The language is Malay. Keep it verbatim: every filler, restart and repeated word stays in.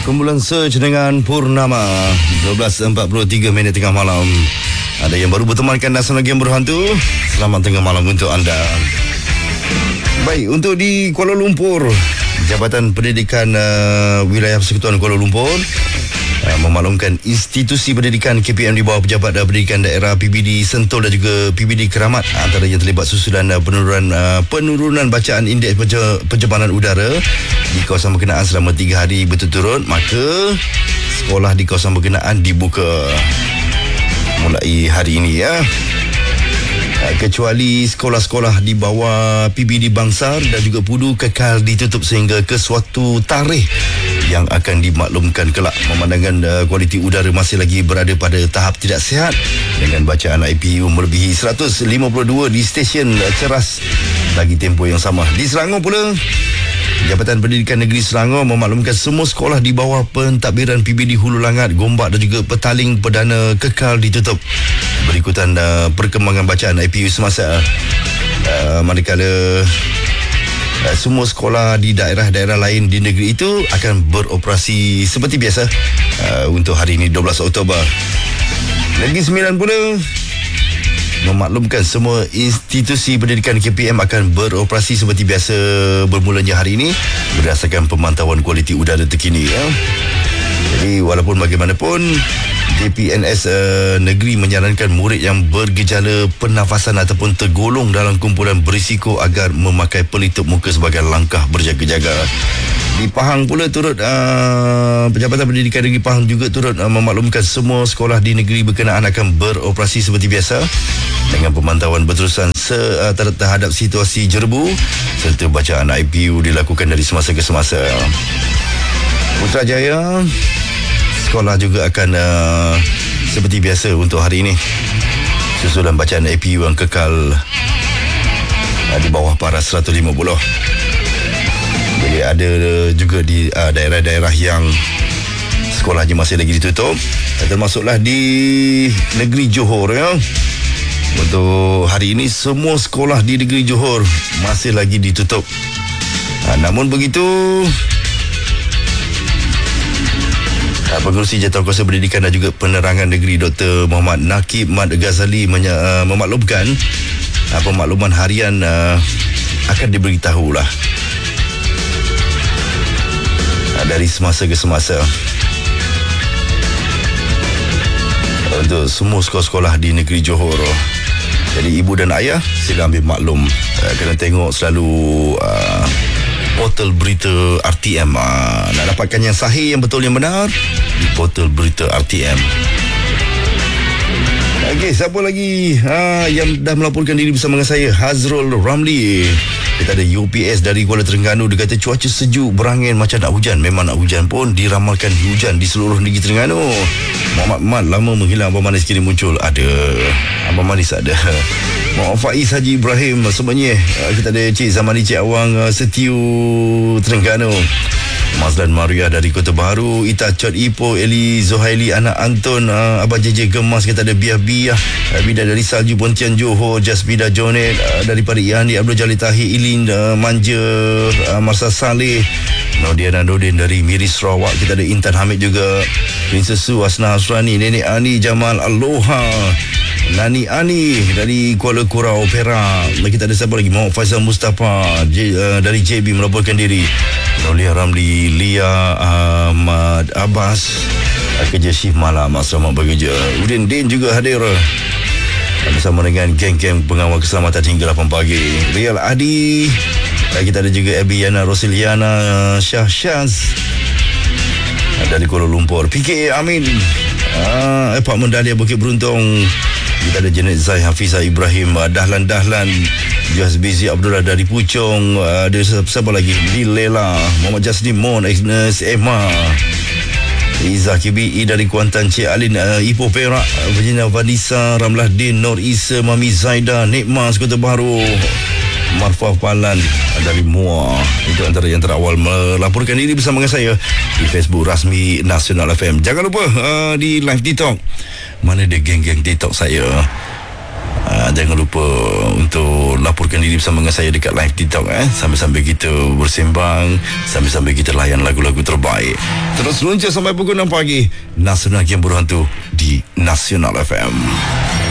Kumpulan Search dengan Purnama. dua belas empat puluh tiga minit tengah malam. Ada yang baru bertemankan Nasional Game Berhantu, selamat tengah malam untuk anda. Baik, untuk di Kuala Lumpur, Jabatan Pendidikan uh, Wilayah Persekutuan Kuala Lumpur uh, memaklumkan institusi pendidikan K P M di bawah Pejabat uh, Pendidikan Daerah P B D Sentul dan juga P B D Keramat antara yang terlibat susulan uh, penurunan uh, penurunan bacaan indeks penje- pencemaran udara di kawasan berkenaan selama tiga hari berturut-turut, maka sekolah di kawasan berkenaan dibuka mulai hari ini ya. Kecuali sekolah-sekolah di bawah P B D Bangsar dan juga Pudu kekal ditutup sehingga ke suatu tarikh yang akan dimaklumkan kelak. Memandangkan uh, kualiti udara masih lagi berada pada tahap tidak sihat dengan bacaan I P U melebihi seratus lima puluh dua di stesen uh, ceras bagi tempoh yang sama. Di Selangor pula, Jabatan Pendidikan Negeri Selangor memaklumkan semua sekolah di bawah pentadbiran P B D Hulu Langat, Gombak dan juga Petaling Perdana kekal ditutup berikutan uh, perkembangan bacaan I P U semasa uh, manakala uh, semua sekolah di daerah-daerah lain di negeri itu akan beroperasi seperti biasa uh, untuk hari ini dua belas Oktober. Negeri Sembilan pula memaklumkan semua institusi pendidikan K P M akan beroperasi seperti biasa bermulanya hari ini berdasarkan pemantauan kualiti udara terkini ya. Jadi walaupun bagaimanapun, J P N S uh, negeri menyarankan murid yang bergejala pernafasan ataupun tergolong dalam kumpulan berisiko agar memakai pelitup muka sebagai langkah berjaga-jaga. Di Pahang pula turut uh, Jabatan Pendidikan Negeri Pahang juga turut uh, memaklumkan semua sekolah di negeri berkenaan akan beroperasi seperti biasa dengan pemantauan berterusan se- uh, terhadap situasi jerbu serta bacaan I P U dilakukan dari semasa ke semasa. Putrajaya, sekolah juga akan uh, seperti biasa untuk hari ini susulan bacaan I P U yang kekal uh, di bawah paras seratus lima puluh. Jadi ada juga di uh, daerah-daerah yang sekolahnya masih lagi ditutup, termasuklah di negeri Johor ya. Untuk hari ini semua sekolah di negeri Johor masih lagi ditutup. Uh, namun begitu, Pengerusi Jawatankuasa Pendidikan dan juga Penerangan Negeri Doktor Muhammad Nakib Mat Ghazali menya, uh, memaklumkan uh, pemakluman harian uh, akan diberitahulah uh, dari semasa ke semasa untuk semua sekolah-sekolah di negeri Johor. Jadi ibu dan ayah sila ambil maklum, uh, kena tengok selalu uh, portal berita R T M. uh, Nak dapatkan yang sahih, yang betul, yang benar di portal berita R T M. Okey, siapa lagi ha, yang dah melaporkan diri bersama dengan saya? Hazrul Ramli. Kita ada U P S dari Kuala Terengganu. Dia kata cuaca sejuk, berangin macam nak hujan. Memang nak hujan pun diramalkan hujan di seluruh negeri Terengganu. Muhammad Mat, lama menghilang, Abang Manis kini muncul. Ada Abang Manis ada. Muhammad Faiz Haji Ibrahim sebenarnya. Kita ada Cik Zamani, Cik Awang Setiu Terengganu. Mazlan Maria dari Kota Baru, Ita Chot Ipoh, Eli Zohaili anak Anton, uh, Abang J J Gemas, kita ada Biah-Biah, uh, Bida dari Salju Pontian Johor, Jasbida Jonet, uh, daripada Yani Abdul Jalil Tahir, Ilin uh, Manja, uh, Marsa Saleh, Nodiana Nordin dari Miri Sarawak, kita ada Intan Hamid juga, Princess Su, Asna Hasrani, Nenek Ani, Jamal Aloha, Nani Ani dari Kuala Kurau, Perak. Kita ada siapa lagi? Muhammad Faizal Mustafa J, uh, dari J B melaporkan diri. Nolia Ramli, Lia Ahmad Abbas, kerja shift malam, selamat bekerja. Udin Din juga hadir bersama dengan geng-geng pengawal keselamatan hingga lapan pagi. Rial Adi, kita ada juga Abby Yana Rosiliana Syah Syaz dari Kuala Lumpur. P K A Amin, uh, Apartmen Dahlia Bukit Beruntung. Kita ada Janet Zai, Hafizah Ibrahim, Dahlan Dahlan, Jas Bizi Abdullah dari Puchong, ada siapa lagi? Lilela, Muhammad Jasni Mon, Agnes Emma, Izzah K B E dari Kuantan, Cik Alin uh, Ipoh Perak, Virginia Vanessa, Ramlah Din, Nur Isa, Mami Zaida, Nikmas Kota Baru, Marfah Palan dari Muar. Itu antara yang terawal melaporkan diri bersama dengan saya di Facebook rasmi Nasional F M. Jangan lupa uh, di live TikTok. Mana dia geng-geng TikTok saya? uh, jangan lupa untuk laporkan diri bersama dengan saya dekat live TikTok eh. Sambil-sambil kita bersembang, sambil-sambil kita layan lagu-lagu terbaik. Terus luncur sampai pukul enam pagi. Nasional Game Berhantu di Nasional F M.